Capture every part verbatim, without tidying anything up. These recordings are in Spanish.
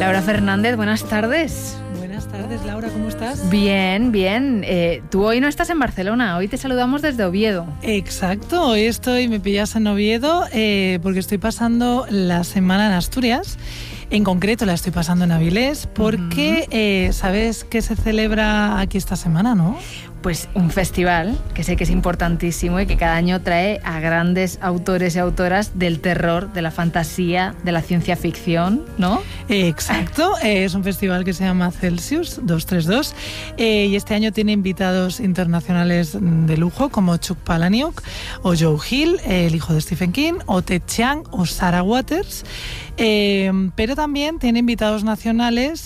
Laura Fernández, buenas tardes. Buenas tardes, Laura, ¿cómo estás? Bien, bien. Eh, tú hoy no estás en Barcelona, hoy te saludamos desde Oviedo. Exacto, hoy estoy, me pillas en Oviedo eh, porque estoy pasando la semana en Asturias. En concreto la estoy pasando en Avilés porque, uh-huh. eh, ¿sabes qué se celebra aquí esta semana, no? Pues un festival que sé que es importantísimo y que cada año trae a grandes autores y autoras del terror, de la fantasía, de la ciencia ficción, ¿no? Eh, exacto, eh, es un festival que se llama Celsius doscientos treinta y dos eh, y este año tiene invitados internacionales de lujo como Chuck Palahniuk o Joe Hill, eh, el hijo de Stephen King, o Ted Chiang o Sarah Waters, eh, pero también tiene invitados nacionales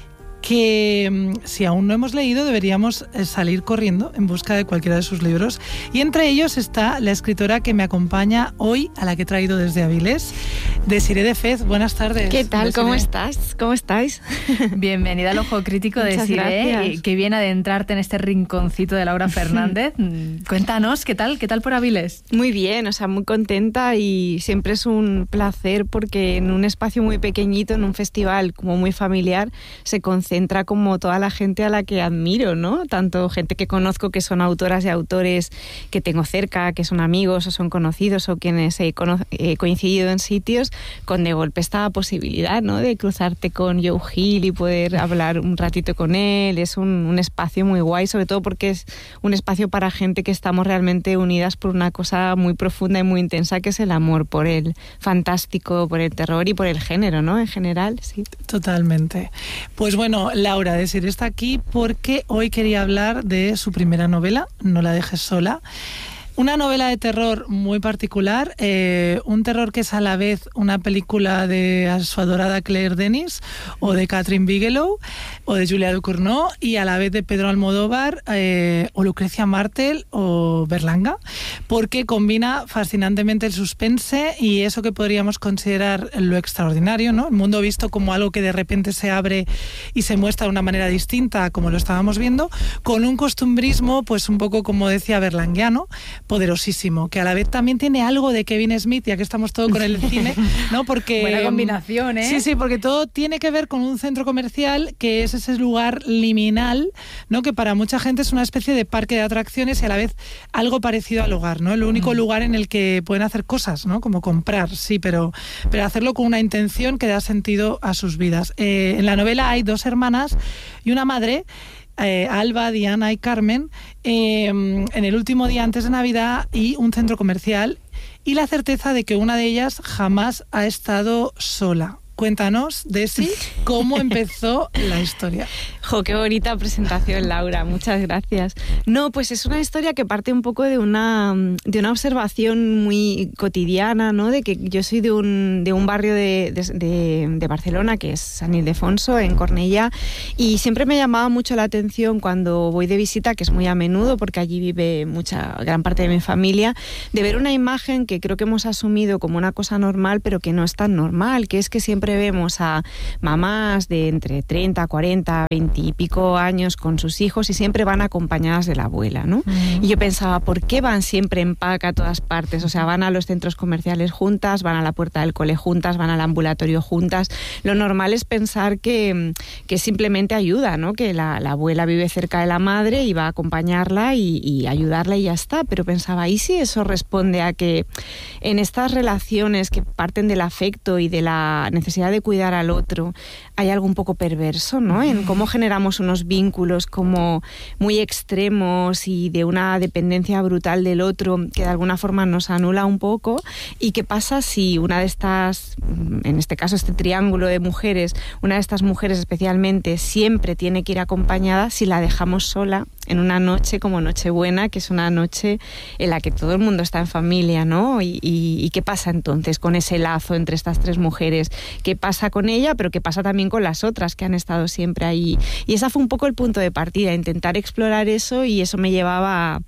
que si aún no hemos leído deberíamos salir corriendo en busca de cualquiera de sus libros, y entre ellos está la escritora que me acompaña hoy, a la que he traído desde Avilés, Desiree de Fez. Buenas tardes. ¿Qué tal? Desiree. ¿Cómo estás? ¿Cómo estáis? Bienvenida al Ojo Crítico, Desiree. Qué bien adentrarte en este rinconcito de Laura Fernández. Cuéntanos, ¿qué tal? ¿Qué tal por Avilés? Muy bien, o sea, muy contenta, y siempre es un placer porque en un espacio muy pequeñito, en un festival como muy familiar, se concentra entra como toda la gente a la que admiro, ¿no? Tanto gente que conozco, que son autoras y autores que tengo cerca, que son amigos o son conocidos o quienes he, cono- he coincidido en sitios, con de golpe esta posibilidad, ¿no? De cruzarte con Joe Hill y poder hablar un ratito con él. Es un, un espacio muy guay, sobre todo porque es un espacio para gente que estamos realmente unidas por una cosa muy profunda y muy intensa, que es el amor por el fantástico, por el terror y por el género, ¿no? En general, sí. Totalmente. Pues bueno, Laura, Desiree está aquí porque hoy quería hablar de su primera novela, No la dejes sola. Una novela de terror muy particular, eh, un terror que es a la vez una película de su adorada Claire Denis, o de Catherine Bigelow, o de Julia Ducournau, y a la vez de Pedro Almodóvar, eh, o Lucrecia Martel, o Berlanga, porque combina fascinantemente el suspense y eso que podríamos considerar lo extraordinario, ¿no? El mundo visto como algo que de repente se abre y se muestra de una manera distinta, como lo estábamos viendo, con un costumbrismo, pues un poco, como decía, berlanguiano, poderosísimo, que a la vez también tiene algo de Kevin Smith, ya que estamos todo con el cine, ¿no? Porque buena combinación, ¿eh? Sí, sí, porque todo tiene que ver con un centro comercial que es ese lugar liminal, ¿no? Que para mucha gente es una especie de parque de atracciones y a la vez algo parecido al hogar, ¿no? El único mm. lugar en el que pueden hacer cosas, ¿no? Como comprar, sí, pero, pero hacerlo con una intención que da sentido a sus vidas. Eh, en la novela hay dos hermanas y una madre, Eh, Alba, Diana y Carmen, eh, en el último día antes de Navidad, y un centro comercial, y la certeza de que una de ellas jamás ha estado sola. Cuéntanos, Desi, cómo empezó la historia. Jo, qué bonita presentación, Laura, muchas gracias. No, pues es una historia que parte un poco de una, de una observación muy cotidiana, ¿no? De que yo soy de un, de un barrio de, de, de, de Barcelona, que es San Ildefonso, en Cornellà, y siempre me llamaba mucho la atención cuando voy de visita, que es muy a menudo, porque allí vive mucha, gran parte de mi familia, de ver una imagen que creo que hemos asumido como una cosa normal, pero que no es tan normal, que es que siempre vemos a mamás de entre treinta, cuarenta, veinte y pico años con sus hijos y siempre van acompañadas de la abuela, ¿no? Mm. Y yo pensaba, ¿por qué van siempre en pack a todas partes? O sea, van a los centros comerciales juntas, van a la puerta del cole juntas, van al ambulatorio juntas. Lo normal es pensar que, que simplemente ayuda, ¿no? Que la, la abuela vive cerca de la madre y va a acompañarla y, y ayudarla y ya está. Pero pensaba, ¿y si eso responde a que en estas relaciones que parten del afecto y de la necesidad de cuidar al otro, hay algo un poco perverso, ¿no? En cómo generamos unos vínculos como muy extremos y de una dependencia brutal del otro que de alguna forma nos anula un poco? ¿Y qué pasa si una de estas, en este caso este triángulo de mujeres, una de estas mujeres especialmente siempre tiene que ir acompañada, si la dejamos sola en una noche como Nochebuena, que es una noche en la que todo el mundo está en familia, ¿no? Y, y, y qué pasa entonces con ese lazo entre estas tres mujeres, qué pasa con ella, pero qué pasa también con las otras que han estado siempre ahí. Y ese fue un poco el punto de partida, intentar explorar eso, y eso me llevaba a,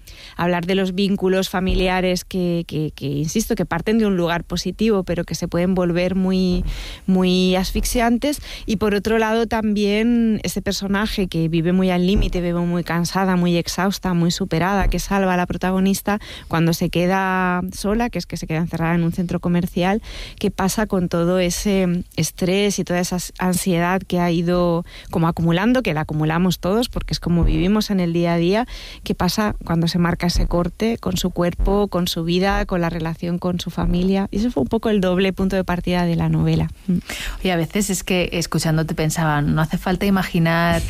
hablar de los vínculos familiares que, que, que, insisto, que parten de un lugar positivo, pero que se pueden volver muy, muy asfixiantes. Y por otro lado también ese personaje que vive muy al límite, vive muy cansada, muy exhausta, muy superada, que salva a la protagonista cuando se queda sola, que es que se queda encerrada en un centro comercial, qué pasa con todo ese estrés y toda esa ansiedad que ha ido como acumulando, que la acumulamos todos porque es como vivimos en el día a día, qué pasa cuando se marca ese corte con su cuerpo, con su vida, con la relación con su familia. Y eso fue un poco el doble punto de partida de la novela. Y a veces es que escuchándote pensaba, no hace falta imaginar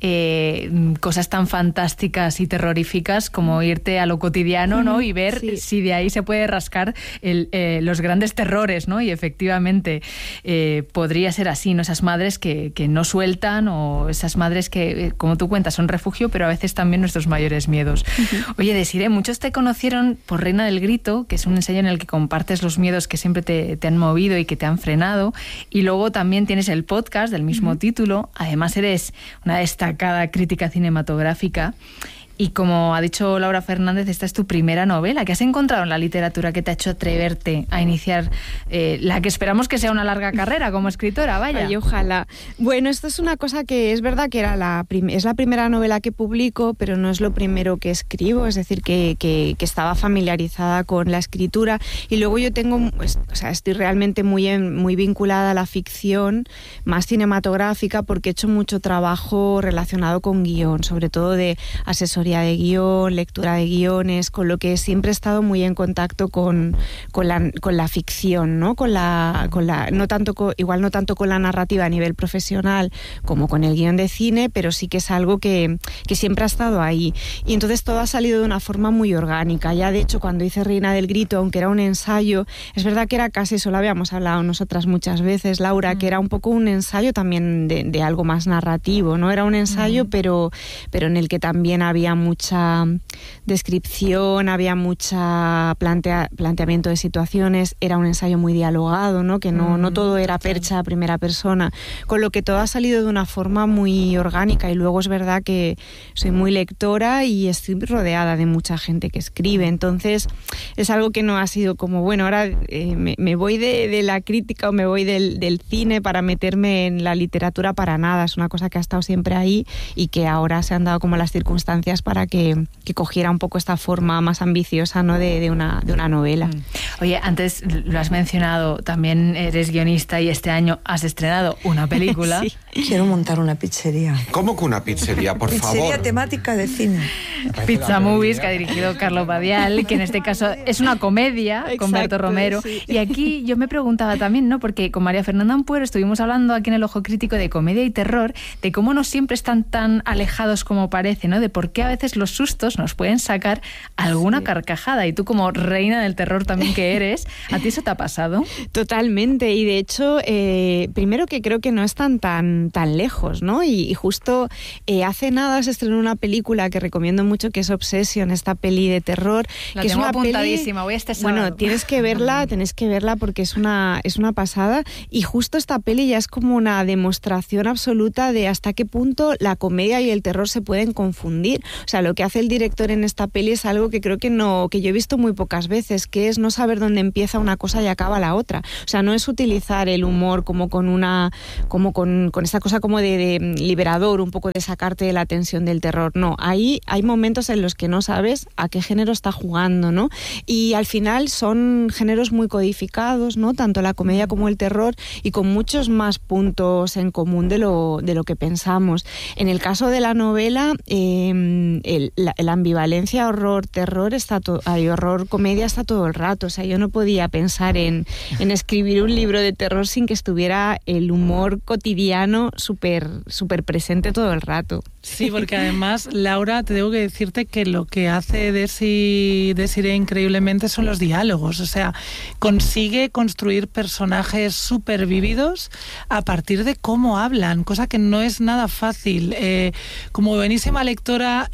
eh, cosas tan fantásticas y terroríficas como irte a lo cotidiano, ¿no? Y ver sí. si de ahí se puede rascar el, eh, los grandes terrores, ¿no? Y efectivamente eh, podría ser así, ¿no? Esas madres que, que no sueltan, o esas madres que, eh, como tú cuentas, son refugio, pero a veces también nuestros mayores miedos. Uh-huh. Oye, Desiree, muchos te conocieron por Reina del Grito, que es un ensayo en el que compartes los miedos que siempre te, te han movido y que te han frenado, y luego también tienes el podcast del mismo uh-huh. título. Además eres una destacada crítica cinematográfica. Y como ha dicho Laura Fernández, esta es tu primera novela. ¿Qué has encontrado en la literatura que te ha hecho atreverte a iniciar eh, la que esperamos que sea una larga carrera como escritora? Vaya. Ay, ojalá. Bueno, esto es una cosa que es verdad que era la prim- es la primera novela que publico, pero no es lo primero que escribo. Es decir, que, que, que estaba familiarizada con la escritura. Y luego yo tengo, pues, o sea, estoy realmente muy, en, muy vinculada a la ficción más cinematográfica, porque he hecho mucho trabajo relacionado con guión, sobre todo de asesoría de guión, lectura de guiones, con lo que siempre he estado muy en contacto con, con, la, con la ficción, ¿no? Con la, con la, no tanto con, igual no tanto con la narrativa a nivel profesional como con el guión de cine, pero sí que es algo que, que siempre ha estado ahí. Y entonces todo ha salido de una forma muy orgánica. Ya de hecho cuando hice Reina del Grito, aunque era un ensayo, es verdad que era casi, eso lo habíamos hablado nosotras muchas veces, Laura, mm. que era un poco un ensayo también de, de algo más narrativo, ¿no? Era un ensayo, mm. pero, pero en el que también había mucha descripción, había mucha plantea, planteamiento de situaciones, era un ensayo muy dialogado, ¿no? Que no, mm, no todo era percha a primera persona, con lo que todo ha salido de una forma muy orgánica. Y luego es verdad que soy muy lectora y estoy rodeada de mucha gente que escribe, entonces es algo que no ha sido como, bueno, ahora eh, me, me voy de, de la crítica o me voy del, del cine para meterme en la literatura, para nada. Es una cosa que ha estado siempre ahí y que ahora se han dado como las circunstancias para que, que cogiera un poco esta forma más ambiciosa, ¿no? de, de, una, de una novela. Oye, antes lo has mencionado, también eres guionista y este año has estrenado una película. Sí. Quiero montar una pizzería. ¿Cómo que una pizzería, por pizzería favor? Pizzería temática de cine. Pizza Movies, que ha dirigido Carlos Badial, que en este caso es una comedia. Exacto, con Berto Romero. Sí. Y aquí yo me preguntaba también, ¿no? Porque con María Fernanda Ampuero estuvimos hablando aquí en El Ojo Crítico de comedia y terror, de cómo no siempre están tan alejados como parece, ¿no? De por qué a veces los sustos nos pueden sacar alguna sí. carcajada. Y tú, como reina del terror también que eres, ¿a ti eso te ha pasado? Totalmente. Y de hecho, eh, primero que creo que no están tan, tan lejos, ¿no? Y, y justo eh, hace nada se estrenó una película que recomiendo mucho, que es Obsession, esta peli de terror. La que tengo es una apuntadísima, peli, voy a este sábado. Bueno, tienes que verla, tenés que verla porque es una, es una pasada. Y justo esta peli ya es como una demostración absoluta de hasta qué punto la comedia y el terror se pueden confundir. O sea, lo que hace el director en esta peli es algo que creo que no, que yo he visto muy pocas veces, que es no saber dónde empieza una cosa y acaba la otra. O sea, no es utilizar el humor como con una, como con, con esta cosa como de, de liberador, un poco de sacarte de la tensión del terror. No, ahí hay momentos en los que no sabes a qué género está jugando, ¿no? Y al final son géneros muy codificados, ¿no? Tanto la comedia como el terror, y con muchos más puntos en común de lo, de lo que pensamos. En el caso de la novela, eh, el, la, la ambivalencia horror-terror está to- hay horror-comedia está todo el rato. O sea, yo no podía pensar en, en escribir un libro de terror sin que estuviera el humor cotidiano súper súper presente todo el rato. Sí, porque además, Laura, te tengo que decirte que lo que hace Desi, Desiree increíblemente son los diálogos. O sea, consigue construir personajes súper vívidos a partir de cómo hablan, cosa que no es nada fácil. Eh, como buenísima lectora y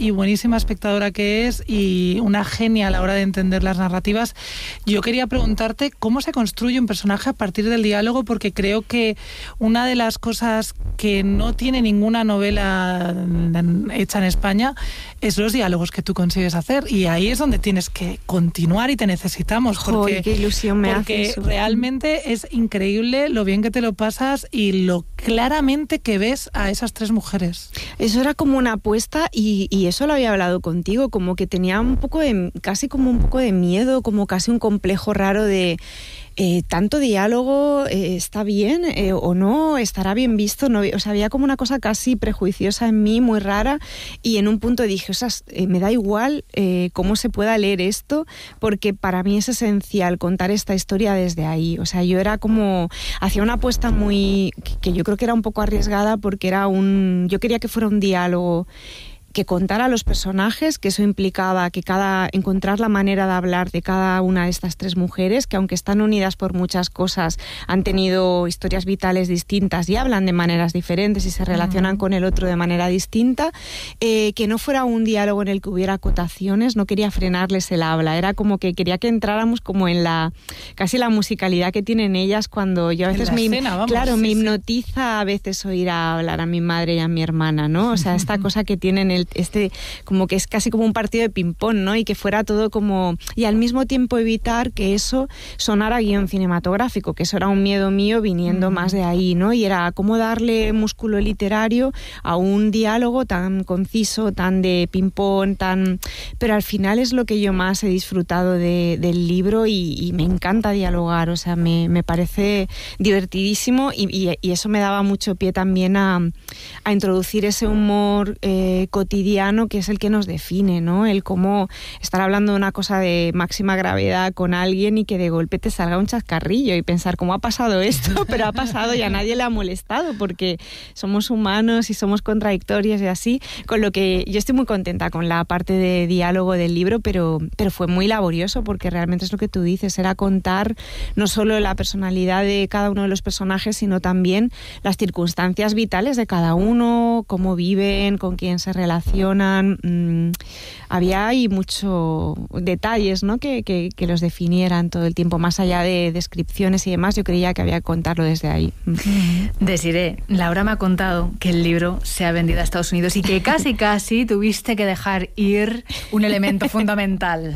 y buenísima espectadora que es y una genia a la hora de entender las narrativas. Yo quería preguntarte cómo se construye un personaje a partir del diálogo, porque creo que una de las cosas que no tiene ninguna novela hecha en España es los diálogos que tú consigues hacer, y ahí es donde tienes que continuar y te necesitamos, porque, Joder, qué ilusión me porque hace eso. Realmente es increíble lo bien que te lo pasas y lo claramente que ves a esas tres mujeres. Eso era como una apuesta y, y eso lo había hablado contigo, como que tenía un poco de, casi como un poco de miedo, como casi un complejo raro de eh, tanto diálogo, eh, ¿está bien eh, o no? ¿Estará bien visto? No, o sea, había como una cosa casi prejuiciosa en mí, muy rara, y en un punto dije, o sea, eh, me da igual eh, cómo se pueda leer esto, porque para mí es esencial contar esta historia desde ahí. O sea, yo era como, hacía una apuesta muy, que yo creo que era un poco arriesgada, porque era un, yo quería que fuera un diálogo que contara a los personajes, que eso implicaba que cada encontrar la manera de hablar de cada una de estas tres mujeres, que aunque están unidas por muchas cosas, han tenido historias vitales distintas y hablan de maneras diferentes y se relacionan con el otro de manera distinta, eh, que no fuera un diálogo en el que hubiera acotaciones, no quería frenarles el habla, era como que quería que entráramos como en la casi la musicalidad que tienen ellas, cuando yo a veces me, escena, vamos, claro, sí, me sí. hipnotiza a veces oír a hablar a mi madre y a mi hermana, ¿no? O sea, esta cosa que tienen el este como que es casi como un partido de ping-pong, ¿no? Y que fuera todo como... Y al mismo tiempo evitar que eso sonara guión cinematográfico, que eso era un miedo mío viniendo mm. más de ahí, ¿no? Y era cómo darle músculo literario a un diálogo tan conciso, tan de ping-pong, tan... Pero al final es lo que yo más he disfrutado de, del libro y, y me encanta dialogar, o sea, me, me parece divertidísimo y, y, y eso me daba mucho pie también a, a introducir ese humor eh, cotidiano que es el que nos define, ¿no? El cómo estar hablando de una cosa de máxima gravedad con alguien y que de golpe te salga un chascarrillo y pensar cómo ha pasado esto, pero ha pasado y a nadie le ha molestado porque somos humanos y somos contradictorios y así, con lo que yo estoy muy contenta con la parte de diálogo del libro, pero, pero fue muy laborioso porque realmente es lo que tú dices, era contar no solo la personalidad de cada uno de los personajes, sino también las circunstancias vitales de cada uno, cómo viven, con quién se relacionan. Mm, había ahí muchos detalles, ¿no? que, que, que los definieran todo el tiempo, más allá de descripciones y demás. Yo creía que había que contarlo desde ahí. Desiree, Laura me ha contado que el libro se ha vendido a Estados Unidos y que casi casi tuviste que dejar ir un elemento fundamental.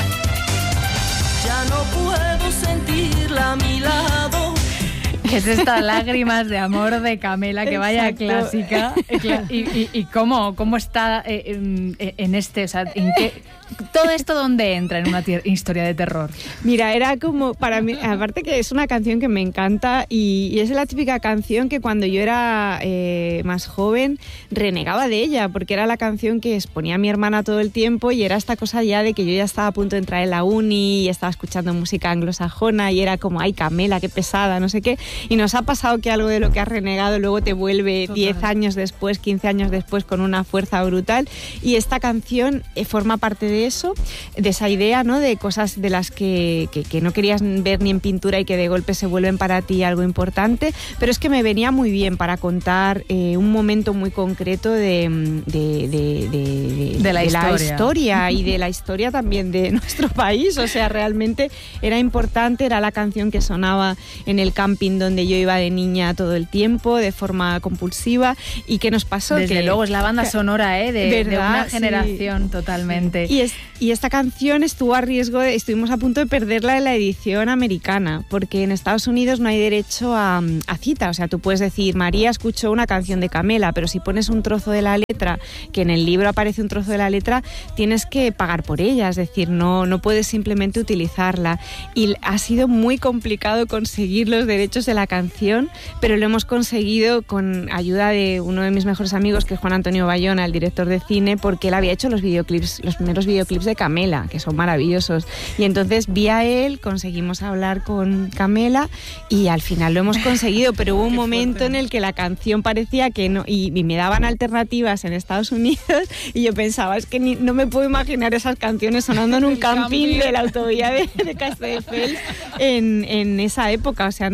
Ya no puedo sentirla a mi lado. Es estas lágrimas de amor de Camela, que vaya Exacto. clásica. Y, y, y cómo, cómo está en, en este, o sea, en qué, todo esto dónde entra en una tier, historia de terror. Mira, era como, para mí, aparte que es una canción que me encanta y, y es la típica canción que cuando yo era eh, más joven renegaba de ella, porque era la canción que exponía a mi hermana todo el tiempo y era esta cosa ya de que yo ya estaba a punto de entrar en la uni y estaba escuchando música anglosajona y era como, ay, Camela, qué pesada, no sé qué. Y nos ha pasado que algo de lo que has renegado luego te vuelve diez años después, quince años después con una fuerza brutal. Y esta canción eh, forma parte de eso, de esa idea, ¿no? De cosas de las que, que, que no querías ver ni en pintura y que de golpe se vuelven para ti algo importante. Pero es que me venía muy bien para contar eh, un momento muy concreto de, de, de, de, de, de, la, de historia. la historia y de la historia también de nuestro país. O sea, realmente era importante, era la canción que sonaba en el camping donde yo iba de niña todo el tiempo, de forma compulsiva. ¿Y qué nos pasó? Desde que, luego, es la banda que, sonora ¿eh? de, ¿verdad? de una Sí. generación totalmente. Y, es, y esta canción estuvo a riesgo, de, estuvimos a punto de perderla en la edición americana, porque en Estados Unidos no hay derecho a, a cita. O sea, tú puedes decir, María escuchó una canción de Camela, pero si pones un trozo de la letra, que en el libro aparece un trozo de la letra, tienes que pagar por ella, es decir, no, no puedes simplemente utilizarla. Y ha sido muy complicado conseguir los derechos de la canción, pero lo hemos conseguido con ayuda de uno de mis mejores amigos, que es Juan Antonio Bayona, el director de cine, porque él había hecho los videoclips, los primeros videoclips de Camela, que son maravillosos. Y entonces, vía él, conseguimos hablar con Camela y al final lo hemos conseguido, pero hubo un momento fuerte. En el que la canción parecía que no, y, y me daban alternativas en Estados Unidos y yo pensaba, es que ni, no me puedo imaginar esas canciones sonando en un camping de la autovía de, de Castelldefels en, en esa época, o sea, no me entraba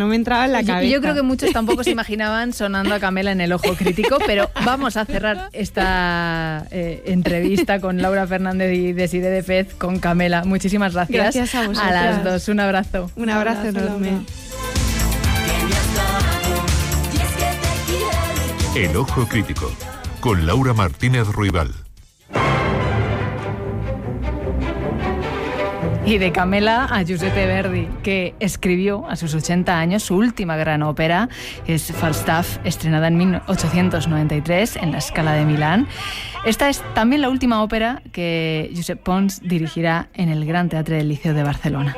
en la cabeza. Y yo creo que muchos tampoco se imaginaban sonando a Camela en el Ojo Crítico, pero vamos a cerrar esta eh, entrevista con Laura Fernández y Desiree de Pez con Camela. Muchísimas gracias. Gracias a vosotras. A las dos. Un abrazo. Un abrazo, Un abrazo enorme. El Ojo Crítico, con Laura Martínez Ruibal. Y de Camela a Giuseppe Verdi, que escribió a sus ochenta años su última gran ópera, es Falstaff, estrenada en mil ochocientos noventa y tres en la Scala de Milán. Esta es también la última ópera que Josep Pons dirigirá en el Gran Teatre del Liceo de Barcelona.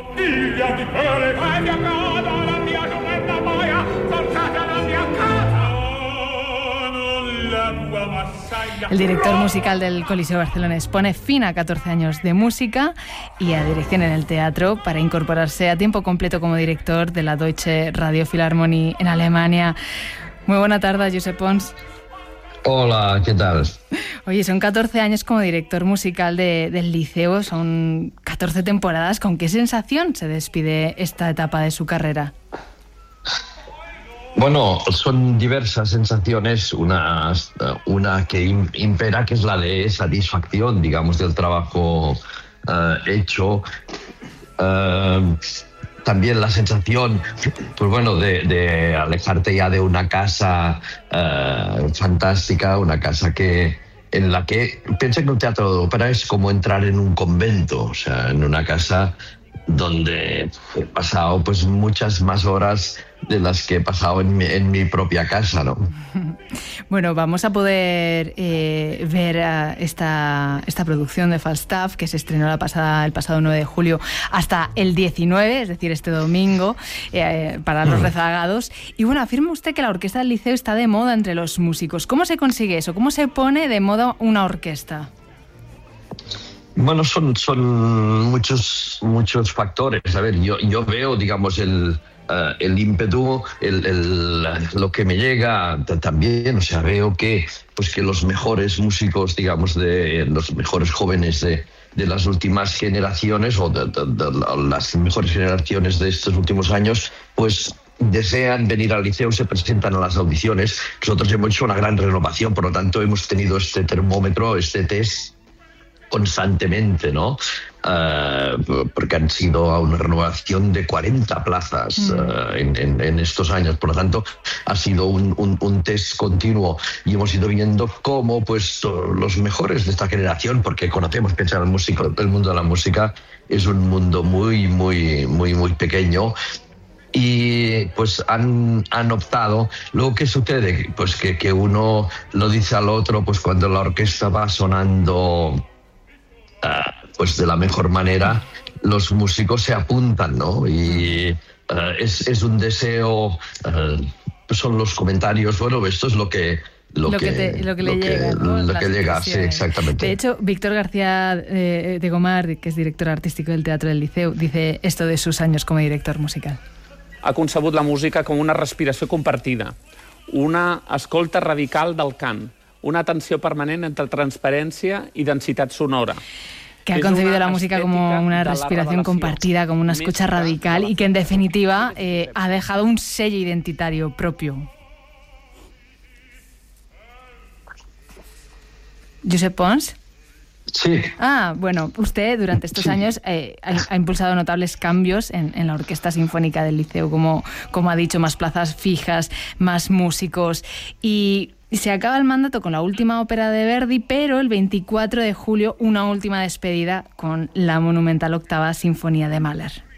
El director musical del Coliseo barcelonés pone fin a catorce años de música y a dirección en el teatro para incorporarse a tiempo completo como director de la Deutsche Radio Philharmonie en Alemania. Muy buena tarde, Josep Pons. Hola, ¿qué tal? Oye, son catorce años como director musical de, del Liceo, son catorce temporadas. ¿Con qué sensación se despide esta etapa de su carrera? Bueno, son diversas sensaciones, una, una que impera, que es la de satisfacción, digamos, del trabajo uh, hecho. Uh, también la sensación, pues bueno, de, de alejarte ya de una casa uh, fantástica, una casa que en la que, piensa que un teatro de ópera es como entrar en un convento, o sea, en una casa donde he pasado pues muchas más horas de las que he pasado en mi, en mi propia casa, ¿no? Bueno, vamos a poder eh, ver uh, esta, esta producción de Falstaff, que se estrenó la pasada, el pasado nueve de julio, hasta el diecinueve, es decir, este domingo, eh, para los rezagados. Y bueno, afirma usted que la orquesta del Liceo está de moda entre los músicos. ¿Cómo se consigue eso? ¿Cómo se pone de moda una orquesta? Bueno, son, son muchos, muchos factores. A ver, yo, yo veo, digamos, el... Uh, el ímpetu, el, el, lo que me llega también, o sea, veo que, pues que los mejores músicos, digamos, de los mejores jóvenes de, de las últimas generaciones o de, de, de las mejores generaciones de estos últimos años, pues desean venir al liceo, se presentan a las audiciones. Nosotros hemos hecho una gran renovación, por lo tanto hemos tenido este termómetro, este test constantemente, ¿no? Uh, porque han sido una renovación de cuarenta plazas uh, en, en, en estos años. Por lo tanto, ha sido un, un, un test continuo y hemos ido viendo cómo pues, los mejores de esta generación, porque conocemos, pensar el, músico, el mundo de la música es un mundo muy, muy, muy, muy pequeño. Y pues han, han optado. Luego, ¿qué sucede? Pues que, que uno lo dice al otro, pues cuando la orquesta va sonando Uh, pues de la mejor manera, los músicos se apuntan, ¿no? Y uh, es, es un deseo, uh, son los comentarios, bueno, esto es lo que... Lo, lo, que, que, te, lo que le lo llega, que, ¿no? Lo que llega, sí, exactamente. De hecho, Víctor García eh, de Gomar, que es director artístico del Teatro del Liceu, dice esto de sus años como director musical. Ha concebut la música com una respiració compartida, una escolta radical del cant, una atenció permanent entre transparència i densitat sonora. Que ha concebido la música como una respiración compartida, como una escucha radical y que en definitiva eh, ha dejado un sello identitario propio. ¿Josep Pons? Sí. Ah, bueno, usted durante estos sí. años eh, ha, ha impulsado notables cambios en, en la Orquesta Sinfónica del Liceo, como, como ha dicho, más plazas fijas, más músicos y... Se acaba el mandato con la última ópera de Verdi, pero el veinticuatro de julio una última despedida con la monumental octava Sinfonía de Mahler.